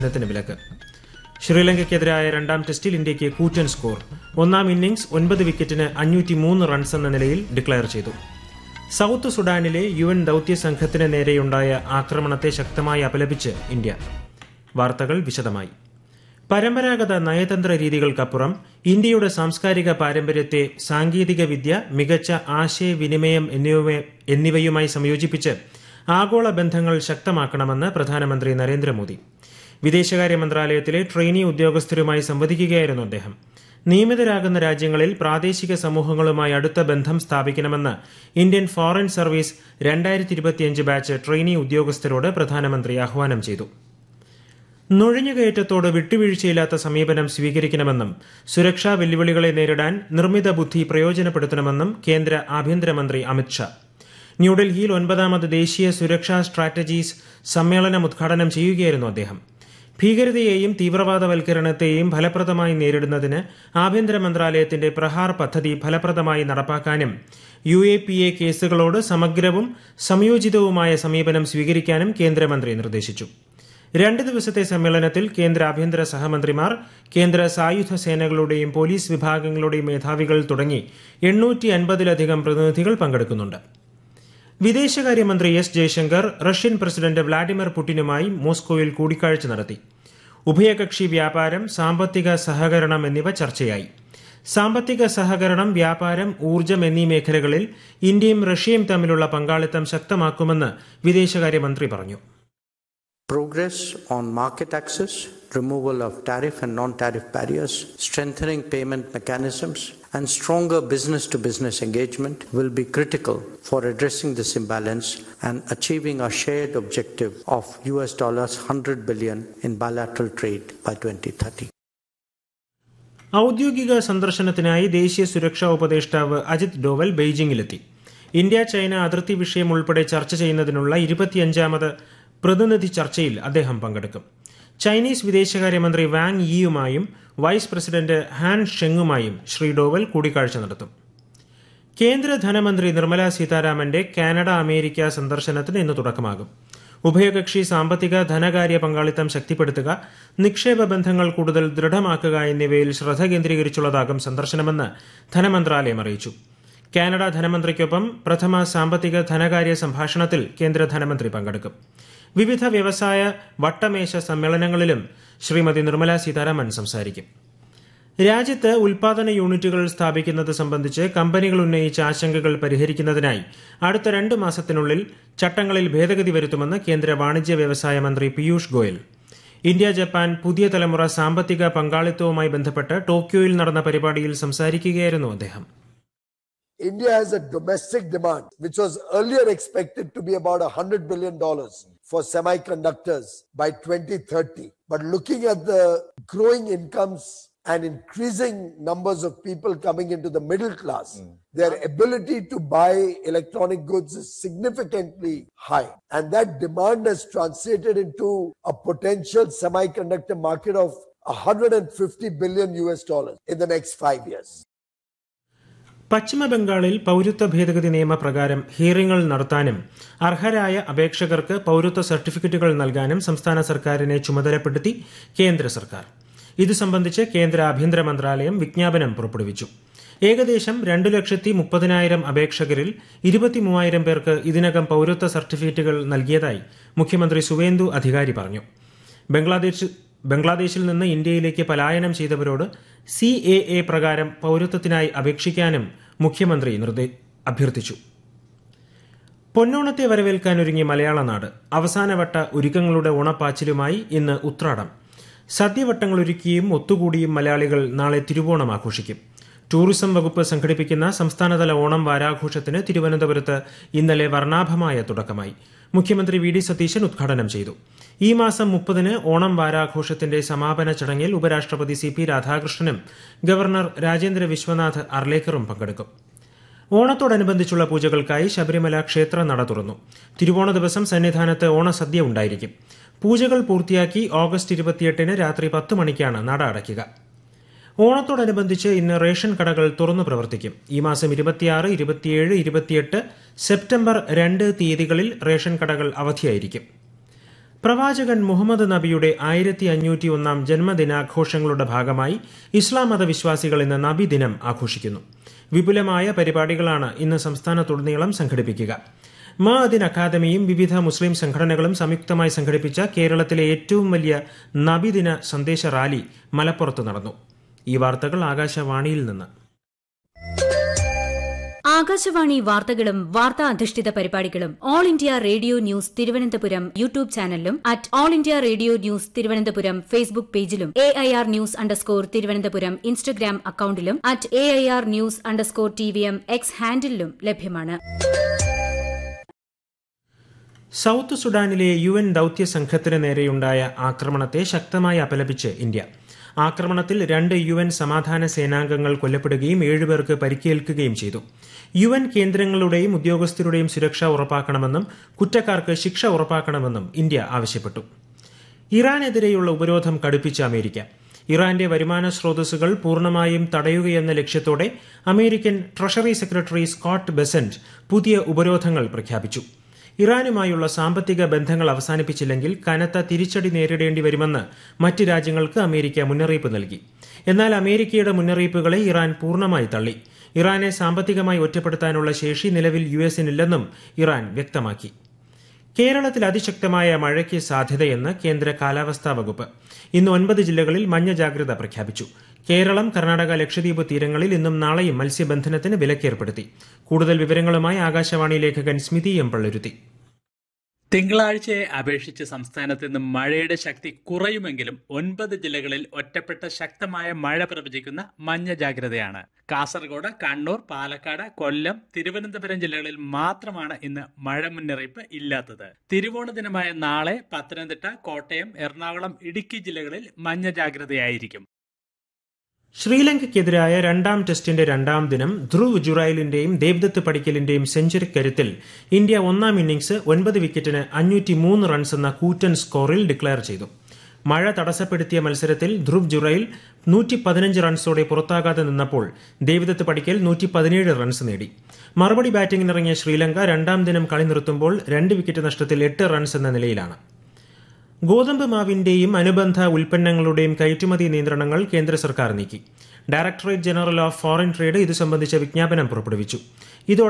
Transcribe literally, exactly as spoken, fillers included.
ത്തിന് വിലക്ക്. ശ്രീലങ്കയ്ക്കെതിരായ രണ്ടാം ടെസ്റ്റിൽ ഇന്ത്യയ്ക്ക് കൂറ്റൻ സ്കോർ. ഒന്നാം ഇന്നിംഗ്സ് ഒൻപത് വിക്കറ്റിന് അഞ്ഞൂറ്റി മൂന്ന് റൺസ് എന്ന നിലയിൽ ഡിക്ലയർ ചെയ്തു. സൌത്ത് സുഡാനിലെ യു എൻ ദൌത്യ സംഘത്തിന് നേരെയുണ്ടായ ആക്രമണത്തെ ശക്തമായി അപലപിച്ച് ഇന്ത്യ. വാർത്തകൾ വിശദമായി. പരമ്പരാഗത നയതന്ത്ര രീതികൾക്കപ്പുറം ഇന്ത്യയുടെ സാംസ്കാരിക പാരമ്പര്യത്തെ സാങ്കേതിക വിദ്യ, മികച്ച ആശയവിനിമയം എന്നിവയുമായി സംയോജിപ്പിച്ച് ആഗോള ബന്ധങ്ങൾ ശക്തമാക്കണമെന്ന് പ്രധാനമന്ത്രി നരേന്ദ്രമോദി. വിദേശകാര്യ മന്ത്രാലയത്തിലെ ട്രെയിനി ഉദ്യോഗസ്ഥരുമായി സംവദിക്കുകയായിരുന്നു അദ്ദേഹം. നിയമിതരാകുന്ന രാജ്യങ്ങളിൽ പ്രാദേശിക സമൂഹങ്ങളുമായി അടുത്ത ബന്ധം സ്ഥാപിക്കണമെന്ന് ഇന്ത്യൻ ഫോറിൻ സർവീസ് രണ്ടായിരത്തി ഇരുപത്തിയഞ്ച് ബാച്ച് ട്രെയിനി ഉദ്യോഗസ്ഥരോട് പ്രധാനമന്ത്രി ആഹ്വാനം ചെയ്തു. നുഴഞ്ഞുകയറ്റത്തോട് വിട്ടുവീഴ്ചയില്ലാത്ത സമീപനം സ്വീകരിക്കണമെന്നും സുരക്ഷാ വെല്ലുവിളികളെ നേരിടാൻ നിർമ്മിത ബുദ്ധി പ്രയോജനപ്പെടുത്തണമെന്നും കേന്ദ്ര ആഭ്യന്തരമന്ത്രി അമിത്ഷാ ന്യൂഡൽഹിയിൽ ഒൻപതാമത് ദേശീയ സുരക്ഷാ സ്ട്രാറ്റജീസ് സമ്മേളനം ഉദ്ഘാടനം ചെയ്യുകയായിരുന്നു അദ്ദേഹം. ഭീകരതയെയും തീവ്രവാദവൽക്കരണത്തെയും ഫലപ്രദമായി നേരിടുന്നതിന് ആഭ്യന്തര മന്ത്രാലയത്തിന്റെ പ്രഹാർ പദ്ധതി ഫലപ്രദമായി നടപ്പാക്കാനും യു എ പി എ കേസുകളോട് സമഗ്രവും സംയോജിതവുമായ സമീപനം സ്വീകരിക്കാനും കേന്ദ്രമന്ത്രി നിർദ്ദേശിച്ചു. രണ്ട് ദിവസത്തെ സമ്മേളനത്തിൽ കേന്ദ്ര ആഭ്യന്തര സഹമന്ത്രിമാർ, കേന്ദ്ര സായുധ സേനകളുടെയും പോലീസ് വിഭാഗങ്ങളുടെയും മേധാവികൾ തുടങ്ങി എണ്ണൂറ്റി അൻപതിലധികം പ്രതിനിധികൾ പങ്കെടുക്കുന്നുണ്ട്. വിദേശകാര്യമന്ത്രി S Jaishankar Russian president Vladimir പുടിനുമായി മോസ്കോയിൽ കൂടിക്കാഴ്ച നടത്തി. ഉഭയകക്ഷി വ്യാപാരം, സാമ്പത്തിക സഹകരണം എന്നിവ ചർച്ചയായി. സാമ്പത്തിക സഹകരണം, വ്യാപാരം, ഊർജ്ജം എന്നീ മേഖലകളിൽ ഇന്ത്യയും റഷ്യയും തമ്മിലുള്ള പങ്കാളിത്തം ശക്തമാക്കുമെന്ന് വിദേശകാര്യമന്ത്രി പറഞ്ഞു. Progress on market access, removal of tariff and non-tariff barriers, strengthening payment mechanisms, and stronger business-to-business engagement will be critical for addressing this imbalance and achieving our shared objective of U S dollars one hundred billion in bilateral trade by twenty thirty. ഔദ്യോഗിക സന്ദർശനത്തിനായി ദേശീയ സുരക്ഷാ ഉപദേഷ്ടാവ് Ajith Doval ബെയ്ജിംഗിലെത്തി. India China അതിർത്തി വിഷയം ഉൾപ്പെടെ ചർച്ച ചെയ്യുന്നതിനുള്ള ഇരുപത്തിയഞ്ചാമത് പ്രതിനിധി ചർച്ചയിൽ അദ്ദേഹം പങ്കെടുക്കും. ചൈനീസ് വിദേശകാര്യമന്ത്രി Wang യിയുമായും vice president Han ഷെങ്ങുമായും Shri Doval കൂടിക്കാഴ്ച നടത്തും. കേന്ദ്ര ധനമന്ത്രി നിർമ്മല സീതാരാമന്റെ കാനഡ അമേരിക്ക സന്ദർശനത്തിന് ഇന്ന് തുടക്കമാകും. ഉഭയകക്ഷി സാമ്പത്തിക ധനകാര്യ പങ്കാളിത്തം ശക്തിപ്പെടുത്തുക, നിക്ഷേപ ബന്ധങ്ങൾ കൂടുതൽ ദൃഢമാക്കുക എന്നിവയിൽ ശ്രദ്ധ കേന്ദ്രീകരിച്ചുള്ളതാകും സന്ദർശനമെന്ന് ധനമന്ത്രാലയം അറിയിച്ചു. കാനഡ ധനമന്ത്രിക്കൊപ്പം പ്രഥമ സാമ്പത്തിക ധനകാര്യ സംഭാഷണത്തിൽ കേന്ദ്ര ധനമന്ത്രി പങ്കെടുക്കും. വിവിധ വ്യവസായ വട്ടമേശ സമ്മേളനങ്ങളിലും ശ്രീമതി നിർമ്മല സീതാരാമൻ സംസാരിക്കും. രാജ്യത്ത് ഉൽപാദന യൂണിറ്റുകൾ സ്ഥാപിക്കുന്നത് സംബന്ധിച്ച് കമ്പനികൾ ഉന്നയിച്ച ആശങ്കകൾ പരിഹരിക്കുന്നതിനായി അടുത്ത രണ്ട് മാസത്തിനുള്ളിൽ ചട്ടങ്ങളിൽ ഭേദഗതി വരുത്തുമെന്ന് കേന്ദ്ര വാണിജ്യ വ്യവസായ മന്ത്രി പീയൂഷ് ഗോയൽ. ഇന്ത്യ ജപ്പാൻ പുതിയ തലമുറ സാമ്പത്തിക പങ്കാളിത്തവുമായി ബന്ധപ്പെട്ട് ടോക്കിയോയിൽ നടന്ന പരിപാടിയിൽ സംസാരിക്കുകയായിരുന്നു അദ്ദേഹം. India has a domestic demand which was earlier expected to be about one hundred billion dollars for semiconductors by twenty thirty. But looking at the growing incomes and increasing numbers of people coming into the middle class, mm. their ability to buy electronic goods is significantly high. And that demand has translated into a potential semiconductor market of one hundred fifty billion U S dollars in the next five years. പശ്ചിമ ബംഗാളിൽ പൌരത്വ ഭേദഗതി നിയമപ്രകാരം ഹിയറിംഗുകൾ നടത്താനും അർഹരായ അപേക്ഷകർക്ക് പൌരത്വ സർട്ടിഫിക്കറ്റുകൾ നൽകാനും സംസ്ഥാന സർക്കാരിനെ ചുമതലപ്പെടുത്തി കേന്ദ്ര സർക്കാർ. ഇതു സംബന്ധിച്ച് കേന്ദ്ര ആഭ്യന്തര മന്ത്രാലയം വിജ്ഞാപനം പുറപ്പെടുവിച്ചു. ഏകദേശം രണ്ടു ലക്ഷത്തി മുപ്പതിനായിരം അപേക്ഷകരിൽ ഇരുപത്തിമൂവായിരം പേർക്ക് ഇതിനകം പൌരത്വ സർട്ടിഫിക്കറ്റുകൾ നൽകിയതായി മുഖ്യമന്ത്രി സുവേന്ദു അധികാരി പറഞ്ഞു. ബംഗ്ലാദേശ് ബംഗ്ലാദേശിൽ നിന്ന് ഇന്ത്യയിലേക്ക് പലായനം ചെയ്തവരോട് സി എ എ പ്രകാരം പൌരത്വത്തിനായി അപേക്ഷിക്കാനും മുഖ്യമന്ത്രി അഭ്യർത്ഥിച്ചു. പൊന്നോണത്തെ വരവേൽക്കാനൊരുങ്ങി മലയാള നാട്. അവസാനവട്ട ഒരുക്കങ്ങളുടെ ഓണപ്പാച്ചിലുമായി ഇന്ന് ഉത്രാടം. സദ്യവട്ടങ്ങളൊരുക്കിയും ഒത്തുകൂടിയും മലയാളികൾ നാളെ തിരുവോണം ആഘോഷിക്കും. ടൂറിസം വകുപ്പ് സംഘടിപ്പിക്കുന്ന സംസ്ഥാനതല ഓണം വാരാഘോഷത്തിന് തിരുവനന്തപുരത്ത് ഇന്നലെ വർണ്ണാഭമായ തുടക്കമായി. മുഖ്യമന്ത്രി വി ഡി സതീശൻ ഉദ്ഘാടനം ചെയ്തു. ഈ മാസം മുപ്പതിന് ഓണം വാരാഘോഷത്തിന്റെ സമാപന ചടങ്ങിൽ ഉപരാഷ്ട്രപതി C P രാധാകൃഷ്ണനും governor Rajendra Vishwanath അർലേക്കറും പങ്കെടുക്കും. ഓണത്തോടനുബന്ധിച്ചുള്ള പൂജകൾക്കായി ശബരിമല ക്ഷേത്ര നട തുറന്നു. തിരുവോണ ദിവസം സന്നിധാനത്ത് ഓണസദ്യ ഉണ്ടായിരിക്കും. പൂജകൾ പൂർത്തിയാക്കി ഓഗസ്റ്റ് ഇരുപത്തിയെട്ടിന് രാത്രി പത്ത് മണിക്കാണ് നട അടയ്ക്കുക. ഓണത്തോടനുബന്ധിച്ച് ഇന്ന് റേഷൻ കടകൾ തുറന്നു പ്രവർത്തിക്കും. ഈ മാസം ഇരുപത്തിയാറ്, ഇരുപത്തിയേഴ്, ഇരുപത്തിയെട്ട്, സെപ്റ്റംബർ രണ്ട് തീയതികളിൽ റേഷൻ കടകൾ അവധിയായിരിക്കും. പ്രവാചകൻ മുഹമ്മദ് നബിയുടെ ആയിരത്തി അഞ്ഞൂറ്റി ഒന്നാം ജന്മദിനാഘോഷങ്ങളുടെ ഭാഗമായി ഇസ്ലാം മതവിശ്വാസികൾ ഇന്ന് നബിദിനം ആഘോഷിക്കുന്നു. വിപുലമായ പരിപാടികളാണ് ഇന്ന് സംസ്ഥാനത്തുടനീളം സംഘടിപ്പിക്കുക. മഅദിൻ അക്കാദമിയും വിവിധ മുസ്ലിം സംഘടനകളും സംയുക്തമായി സംഘടിപ്പിച്ച കേരളത്തിലെ ഏറ്റവും വലിയ നബിദിന സന്ദേശ റാലി മലപ്പുറത്ത് നടന്നു. ഈ വാർത്തകൾ ആകാശവാണിയിൽ നിന്ന്. ആകാശവാണി വാർത്തകളും വാർത്താ അധിഷ്ഠിത പരിപാടികളും all India radio news Thiruvananthapuram YouTube ചാനലിലും at all India radio news Thiruvananthapuram Facebook പേജിലും A I R news underscore Thiruvananthapuram Instagram അക്കൌണ്ടിലും at A I R news underscore T V M X ഹാൻഡിലും ലഭ്യമാണ്. സൌത്ത് സുഡാനിലെ യു എൻ ദൌത്യ സംഘത്തിന് നേരെയുണ്ടായ ആക്രമണത്തെ ശക്തമായി അപലപിച്ച് ഇന്ത്യ. ആക്രമണത്തിൽ രണ്ട് യു എൻ സമാധാന സേനാംഗങ്ങൾ കൊല്ലപ്പെടുകയും ഏഴുപേർക്ക് പരിക്കേൽക്കുകയും ചെയ്തു. യു എൻ കേന്ദ്രങ്ങളുടെയും ഉദ്യോഗസ്ഥരുടെയും സുരക്ഷ ഉറപ്പാക്കണമെന്നും കുറ്റക്കാർക്ക് ശിക്ഷ ഉറപ്പാക്കണമെന്നും ഇന്ത്യ ആവശ്യപ്പെട്ടു. ഇറാനെതിരെയുള്ള ഉപരോധം കടുപ്പിച്ച അമേരിക്ക. ഇറാന്റെ വരുമാന സ്രോതസ്സുകൾ പൂർണ്ണമായും തടയുകയെന്ന ലക്ഷ്യത്തോടെ American treasury secretary Scott Bessent പുതിയ ഉപരോധങ്ങൾ പ്രഖ്യാപിച്ചു. ഇറാനുമായുള്ള സാമ്പത്തിക ബന്ധങ്ങൾ അവസാനിപ്പിച്ചില്ലെങ്കിൽ കനത്ത തിരിച്ചടി നേരിടേണ്ടി വരുമെന്ന് മറ്റ് രാജ്യങ്ങൾക്ക് അമേരിക്ക മുന്നറിയിപ്പ് നൽകി. എന്നാൽ അമേരിക്കയുടെ മുന്നറിയിപ്പുകളെ ഇറാൻ പൂർണ്ണമായി തള്ളി. ഇറാനെ സാമ്പത്തികമായി ഒറ്റപ്പെടുത്താനുള്ള ശേഷി നിലവിൽ യു എസിനില്ലെന്നും ഇറാൻ വ്യക്തമാക്കി. കേരളത്തിൽ അതിശക്തമായ മഴയ്ക്ക് സാധ്യതയെന്ന് കേന്ദ്ര കാലാവസ്ഥാ വകുപ്പ്. ഇന്ന് ഒൻപത് ജില്ലകളിൽ മഞ്ഞ ജാഗ്രത പ്രഖ്യാപിച്ചു. കേരളം, കർണാടക, ലക്ഷദ്വീപ് തീരങ്ങളിൽ ഇന്നും നാളെയും മത്സ്യബന്ധനത്തിന് വിലക്കേർപ്പെടുത്തി. കൂടുതൽ വിവരങ്ങളുമായി ആകാശവാണി ലേഖകൻ സ്മിതി എം പള്ളുരുത്തി. തിങ്കളാഴ്ചയെ അപേക്ഷിച്ച് സംസ്ഥാനത്ത് ഇന്ന് മഴയുടെ ശക്തി കുറയുമെങ്കിലും ഒൻപത് ജില്ലകളിൽ ഒറ്റപ്പെട്ട ശക്തമായ മഴ പ്രവചിക്കുന്ന മഞ്ഞ ജാഗ്രതയാണ്. കാസർഗോഡ്, കണ്ണൂർ, പാലക്കാട്, കൊല്ലം, തിരുവനന്തപുരം ജില്ലകളിൽ മാത്രമാണ് ഇന്ന് മഴ മുന്നറിയിപ്പ് ഇല്ലാത്തത്. തിരുവോണ ദിനമായ നാളെ പത്തനംതിട്ട, കോട്ടയം, എറണാകുളം, ഇടുക്കി ജില്ലകളിൽ മഞ്ഞ ജാഗ്രതയായിരിക്കും. ശ്രീലങ്കയ്ക്കെതിരായ രണ്ടാം ടെസ്റ്റിന്റെ രണ്ടാം ദിനം ധ്രുവ് ജുറൈലിന്റെയും ദേവ്ദത്ത് പടിക്കലിന്റെയും സെഞ്ചുറി കരുത്തിൽ ഇന്ത്യ ഒന്നാം ഇന്നിംഗ്സ് ഒൻപത് വിക്കറ്റിന് അഞ്ഞൂറ്റി മൂന്ന് റൺസ് എന്ന കൂറ്റൻ സ്കോറിൽ ഡിക്ലയർ ചെയ്തു. മഴ തടസ്സപ്പെടുത്തിയ മത്സരത്തിൽ ധ്രുവ് ജുറൈൽ നൂറ്റി പതിനഞ്ച് റൺസോടെ പുറത്താകാതെ നിന്നപ്പോൾ ദേവ്ദത്ത് പടിക്കൽ നൂറ്റി പതിനേഴ് റൺസ് നേടി. മറുപടി ബാറ്റിംഗിനിറങ്ങിയ ശ്രീലങ്ക രണ്ടാം ദിനം കളി നിർത്തുമ്പോൾ രണ്ട് വിക്കറ്റ് നഷ്ടത്തിൽ എട്ട് റൺസ് എന്ന നിലയിലാണ്. ഗോതമ്പ് മാവിന്റെയും അനുബന്ധ ഉൽപ്പന്നങ്ങളുടെയും കയറ്റുമതി നിയന്ത്രണങ്ങൾ കേന്ദ്ര സർക്കാർ നീക്കി. Directorate general of foreign trade ഇതു സംബന്ധിച്ച വിജ്ഞാപനം പുറപ്പെടുവിച്ചു. ഇതോടെ